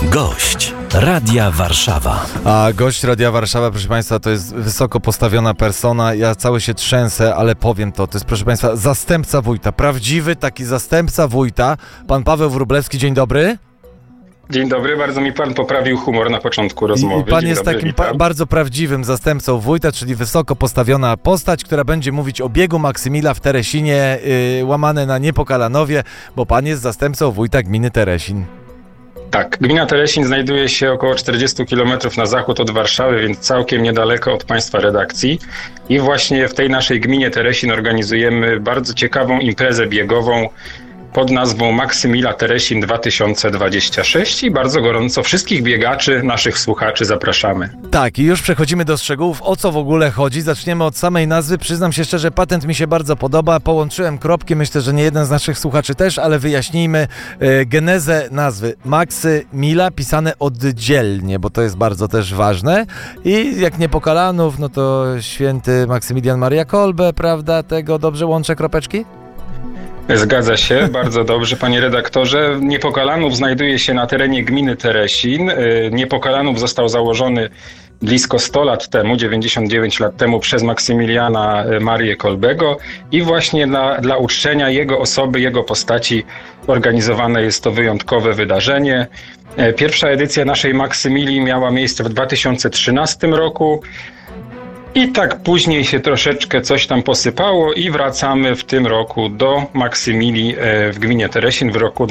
Gość Radia Warszawa. A gość Radia Warszawa, proszę Państwa, to jest wysoko postawiona persona. Ja cały się trzęsę, ale powiem to jest, proszę Państwa, zastępca wójta. Prawdziwy taki zastępca wójta. Pan Paweł Wróblewski, dzień dobry. Dzień dobry, bardzo mi pan poprawił humor na początku rozmowy. I pan Dzień jest dobry, takim bardzo prawdziwym zastępcą wójta, czyli wysoko postawiona postać, która będzie mówić o biegu Maksymila w Teresinie, łamane na Niepokalanowie, bo pan jest zastępcą wójta gminy Teresin. Tak, gmina Teresin znajduje się około 40 km na zachód od Warszawy, więc całkiem niedaleko od państwa redakcji. I właśnie w tej naszej gminie Teresin organizujemy bardzo ciekawą imprezę biegową pod nazwą Maksymila Teresin 2026 i bardzo gorąco wszystkich biegaczy, naszych słuchaczy zapraszamy. Tak, i już przechodzimy do szczegółów, o co w ogóle chodzi. Zaczniemy od samej nazwy. Przyznam się szczerze, patent mi się bardzo podoba. Połączyłem kropki, myślę, że nie jeden z naszych słuchaczy też, ale wyjaśnijmy genezę nazwy. Maksymila pisane oddzielnie, bo to jest bardzo też ważne. I jak Niepokalanów, no to święty Maksymilian Maria Kolbe, prawda? Tego dobrze łączę kropeczki? Zgadza się, bardzo dobrze, panie redaktorze. Niepokalanów znajduje się na terenie gminy Teresin. Niepokalanów został założony blisko 100 lat temu, 99 lat temu przez Maksymiliana Marię Kolbego i właśnie dla uczczenia jego osoby, jego postaci organizowane jest to wyjątkowe wydarzenie. Pierwsza edycja naszej Maksymilii miała miejsce w 2013 roku. I tak później się troszeczkę coś tam posypało i wracamy w tym roku do Maksymilii w gminie Teresin w roku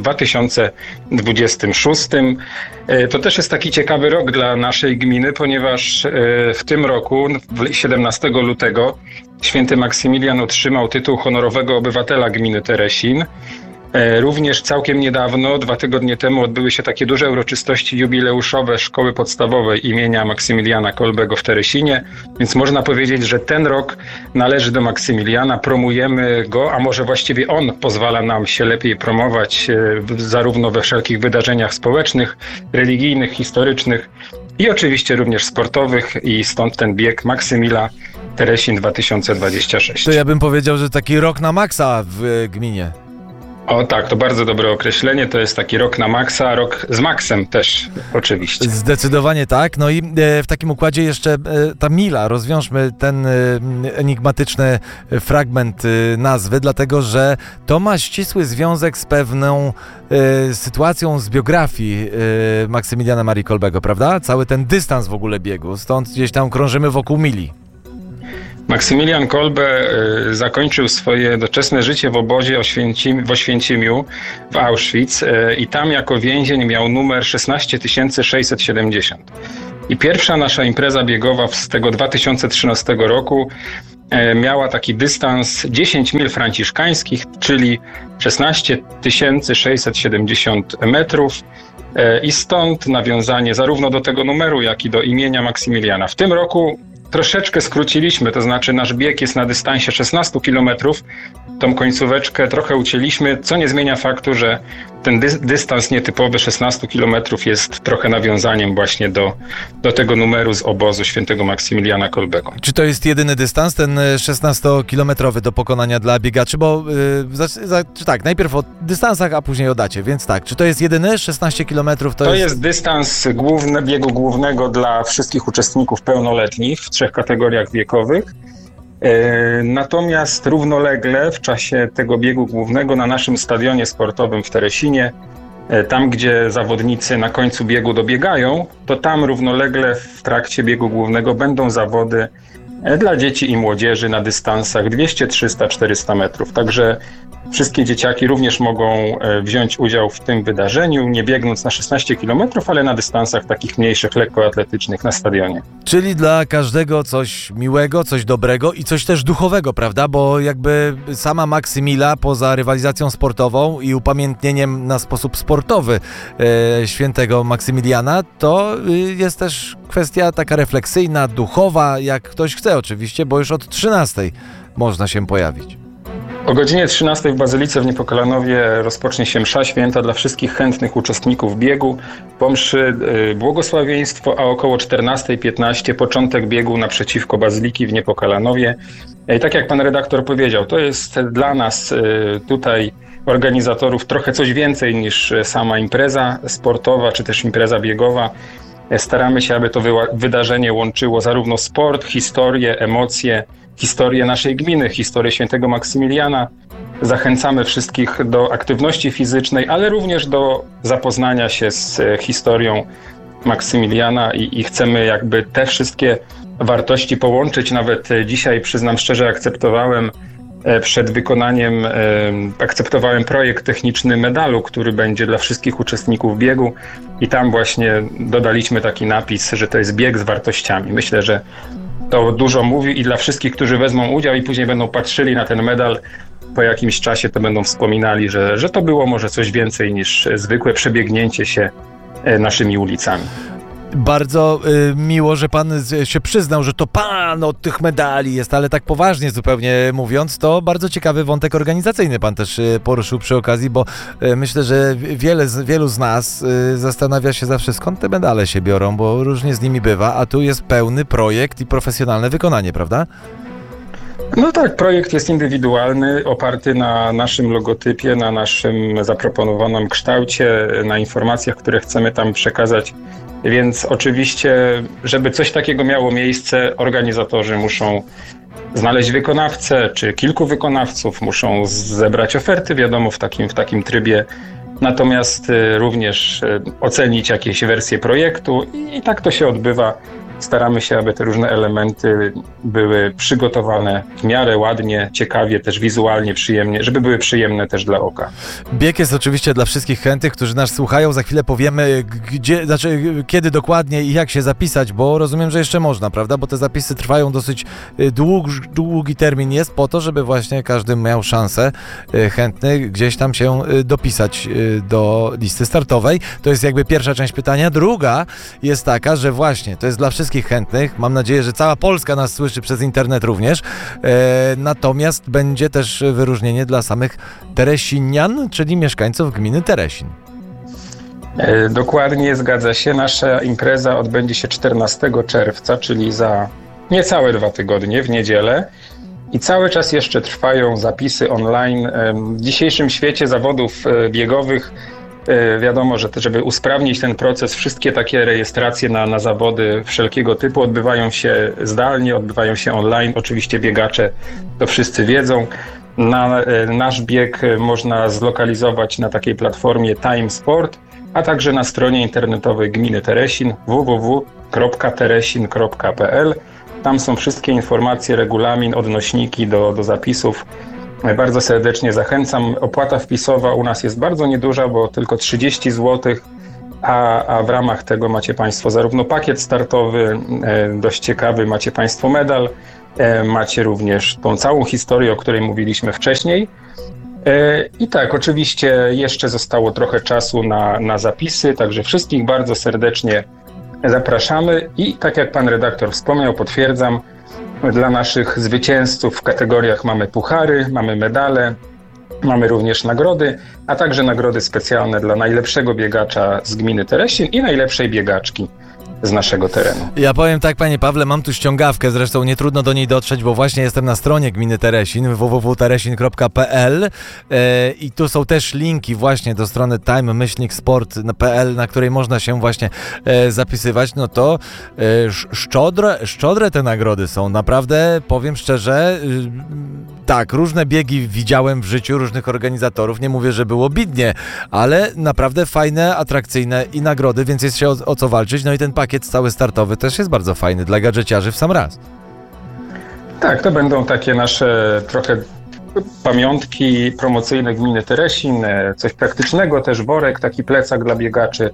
2026. To też jest taki ciekawy rok dla naszej gminy, ponieważ w tym roku, 17 lutego, święty Maksymilian otrzymał tytuł honorowego obywatela gminy Teresin. Również całkiem niedawno, 2 tygodnie temu, odbyły się takie duże uroczystości jubileuszowe szkoły podstawowej imienia Maksymiliana Kolbego w Teresinie, więc można powiedzieć, że ten rok należy do Maksymiliana, promujemy go, a może właściwie on pozwala nam się lepiej promować zarówno we wszelkich wydarzeniach społecznych, religijnych, historycznych i oczywiście również sportowych i stąd ten bieg Maksymila Teresin 2026. To ja bym powiedział, że taki rok na maksa w gminie. O tak, to bardzo dobre określenie, to jest taki rok na maksa, rok z maksem też oczywiście. Zdecydowanie tak, no i w takim układzie jeszcze ta mila, rozwiążmy ten enigmatyczny fragment nazwy, dlatego że to ma ścisły związek z pewną sytuacją z biografii Maksymiliana Marii Kolbego, prawda? Cały ten dystans w ogóle biegu, stąd gdzieś tam krążymy wokół mili. Maksymilian Kolbe zakończył swoje doczesne życie w obozie w Oświęcimiu, w Auschwitz i tam jako więzień miał numer 16670. I pierwsza nasza impreza biegowa z tego 2013 roku miała taki dystans 10 mil franciszkańskich, czyli 16 670 metrów. I stąd nawiązanie zarówno do tego numeru, jak i do imienia Maksymiliana. W tym roku troszeczkę skróciliśmy, to znaczy nasz bieg jest na dystansie 16 km. Tą końcóweczkę trochę ucięliśmy, co nie zmienia faktu, że ten dystans nietypowy 16 km jest trochę nawiązaniem właśnie do tego numeru z obozu świętego Maksymiliana Kolbego. Czy to jest jedyny dystans, ten 16-kilometrowy do pokonania dla biegaczy? Bo tak, najpierw o dystansach, a później o dacie, więc tak, czy to jest jedyny 16 km? To jest dystans biegu głównego dla wszystkich uczestników pełnoletnich w 3 kategoriach wiekowych. Natomiast równolegle w czasie tego biegu głównego na naszym stadionie sportowym w Teresinie, tam gdzie zawodnicy na końcu biegu dobiegają, to tam równolegle w trakcie biegu głównego będą zawody dla dzieci i młodzieży na dystansach 200, 300, 400 metrów. Także wszystkie dzieciaki również mogą wziąć udział w tym wydarzeniu, nie biegnąc na 16 km, ale na dystansach takich mniejszych, lekkoatletycznych na stadionie. Czyli dla każdego coś miłego, coś dobrego i coś też duchowego, prawda? Bo jakby sama Maksymila poza rywalizacją sportową i upamiętnieniem na sposób sportowy świętego Maksymiliana, to jest też kwestia taka refleksyjna, duchowa, jak ktoś chce oczywiście, bo już od 13 można się pojawić. O godzinie 13 w Bazylice w Niepokalanowie rozpocznie się msza święta dla wszystkich chętnych uczestników biegu. Po mszy błogosławieństwo, a około 14:15 początek biegu naprzeciwko Bazyliki w Niepokalanowie. I tak jak pan redaktor powiedział, to jest dla nas tutaj organizatorów trochę coś więcej niż sama impreza sportowa, czy też impreza biegowa. Staramy się, aby to wydarzenie łączyło zarówno sport, historię, emocje, historię naszej gminy, historię świętego Maksymiliana. Zachęcamy wszystkich do aktywności fizycznej, ale również do zapoznania się z historią Maksymiliana i chcemy jakby te wszystkie wartości połączyć. Nawet dzisiaj, przyznam szczerze, przed wykonaniem akceptowałem projekt techniczny medalu, który będzie dla wszystkich uczestników biegu i tam właśnie dodaliśmy taki napis, że to jest bieg z wartościami. Myślę, że to dużo mówi i dla wszystkich, którzy wezmą udział i później będą patrzyli na ten medal, po jakimś czasie to będą wspominali, że to było może coś więcej niż zwykłe przebiegnięcie się naszymi ulicami. Bardzo miło, że pan się przyznał, że to pan od tych medali jest, ale tak poważnie zupełnie mówiąc, to bardzo ciekawy wątek organizacyjny pan też poruszył przy okazji, bo myślę, że wielu z nas zastanawia się zawsze, skąd te medale się biorą, bo różnie z nimi bywa, a tu jest pełny projekt i profesjonalne wykonanie, prawda? No tak, projekt jest indywidualny, oparty na naszym logotypie, na naszym zaproponowanym kształcie, na informacjach, które chcemy tam przekazać. Więc oczywiście, żeby coś takiego miało miejsce, organizatorzy muszą znaleźć wykonawcę, czy kilku wykonawców, muszą zebrać oferty, wiadomo, w takim trybie. Natomiast również ocenić jakieś wersje projektu i tak to się odbywa. Staramy się, aby te różne elementy były przygotowane w miarę ładnie, ciekawie, też wizualnie, przyjemnie, żeby były przyjemne też dla oka. Bieg jest oczywiście dla wszystkich chętnych, którzy nas słuchają. Za chwilę powiemy, kiedy dokładnie i jak się zapisać, bo rozumiem, że jeszcze można, prawda? Bo te zapisy trwają dosyć długi termin jest po to, żeby właśnie każdy miał szansę chętny gdzieś tam się dopisać do listy startowej. To jest jakby pierwsza część pytania. Druga jest taka, że właśnie to jest dla wszystkich chętnych. Mam nadzieję, że cała Polska nas słyszy przez internet również. Natomiast będzie też wyróżnienie dla samych teresinian, czyli mieszkańców gminy Teresin. Dokładnie, zgadza się. Nasza impreza odbędzie się 14 czerwca, czyli za niecałe 2 tygodnie, w niedzielę. I cały czas jeszcze trwają zapisy online. W dzisiejszym świecie zawodów biegowych wiadomo, że żeby usprawnić ten proces, wszystkie takie rejestracje na zawody wszelkiego typu odbywają się zdalnie, odbywają się online. Oczywiście biegacze to wszyscy wiedzą. Nasz bieg można zlokalizować na takiej platformie Time Sport, a także na stronie internetowej gminy Teresin www.teresin.pl. Tam są wszystkie informacje, regulamin, odnośniki do zapisów. Bardzo serdecznie zachęcam. Opłata wpisowa u nas jest bardzo nieduża, bo tylko 30 zł, a w ramach tego macie Państwo zarówno pakiet startowy, dość ciekawy, macie Państwo medal, macie również tą całą historię, o której mówiliśmy wcześniej. I tak, oczywiście jeszcze zostało trochę czasu na zapisy, także wszystkich bardzo serdecznie zapraszamy i tak jak pan redaktor wspomniał, potwierdzam, dla naszych zwycięzców w kategoriach mamy puchary, mamy medale, mamy również nagrody, a także nagrody specjalne dla najlepszego biegacza z gminy Teresin i najlepszej biegaczki z naszego terenu. Ja powiem tak, panie Pawle, mam tu ściągawkę, zresztą nie trudno do niej dotrzeć, bo właśnie jestem na stronie gminy Teresin, www.teresin.pl i tu są też linki właśnie do strony time-sport.pl, na której można się właśnie zapisywać. No to szczodre te nagrody są, naprawdę powiem szczerze, tak, różne biegi widziałem w życiu różnych organizatorów, nie mówię, że było bidnie, ale naprawdę fajne, atrakcyjne i nagrody, więc jest się o co walczyć. No i ten pakiet cały startowy też jest bardzo fajny dla gadżeciarzy w sam raz. Tak, to będą takie nasze trochę pamiątki promocyjne gminy Teresin, coś praktycznego, też worek, taki plecak dla biegaczy,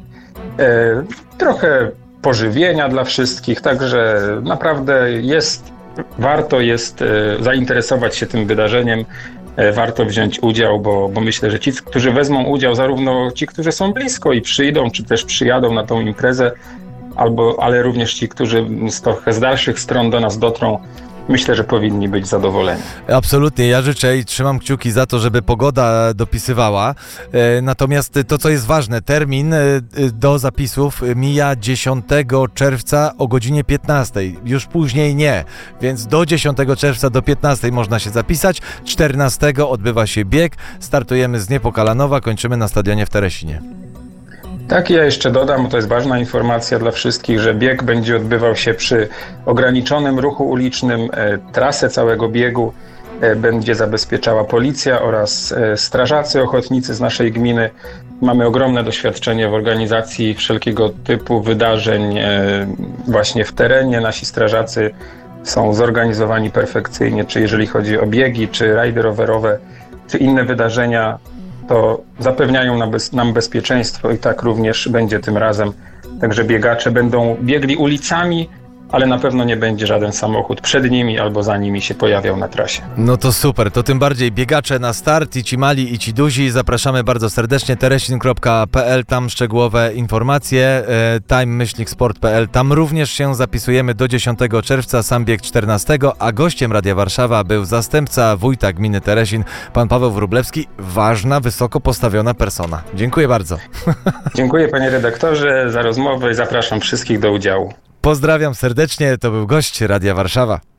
trochę pożywienia dla wszystkich, także naprawdę warto jest zainteresować się tym wydarzeniem, warto wziąć udział, bo myślę, że ci, którzy wezmą udział, zarówno ci, którzy są blisko i przyjdą, czy też przyjadą na tą imprezę, ale również ci, którzy trochę z dalszych stron do nas dotrą, myślę, że powinni być zadowoleni. Absolutnie, ja życzę i trzymam kciuki za to, żeby pogoda dopisywała. Natomiast to, co jest ważne, termin do zapisów mija 10 czerwca o godzinie 15. Już później nie, więc do 10 czerwca do 15 można się zapisać. 14 odbywa się bieg, startujemy z Niepokalanowa, kończymy na stadionie w Teresinie. Tak, ja jeszcze dodam, bo to jest ważna informacja dla wszystkich, że bieg będzie odbywał się przy ograniczonym ruchu ulicznym. Trasę całego biegu będzie zabezpieczała policja oraz strażacy ochotnicy z naszej gminy. Mamy ogromne doświadczenie w organizacji wszelkiego typu wydarzeń właśnie w terenie. Nasi strażacy są zorganizowani perfekcyjnie, czy jeżeli chodzi o biegi, czy rajdy rowerowe, czy inne wydarzenia, to zapewniają nam bezpieczeństwo i tak również będzie tym razem. Także biegacze będą biegli ulicami, ale na pewno nie będzie żaden samochód przed nimi albo za nimi się pojawiał na trasie. No to super, to tym bardziej biegacze na start, i ci mali, i ci duzi. Zapraszamy bardzo serdecznie, teresin.pl, tam szczegółowe informacje, time-sport.pl, tam również się zapisujemy do 10 czerwca, sam bieg 14, a gościem Radia Warszawa był zastępca wójta gminy Teresin, pan Paweł Wróblewski, ważna, wysoko postawiona persona. Dziękuję bardzo. Dziękuję panie redaktorze za rozmowę i zapraszam wszystkich do udziału. Pozdrawiam serdecznie, to był gość Radia Warszawa.